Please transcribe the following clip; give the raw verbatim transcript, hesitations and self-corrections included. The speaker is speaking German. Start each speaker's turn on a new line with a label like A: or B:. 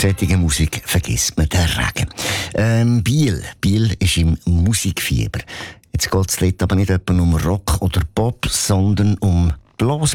A: solcher Musik vergisst man den Regen. Ähm, Biel. Biel ist im Musikfieber. Jetzt geht es aber nicht etwa um Rock oder Pop, sondern um Blasmusik.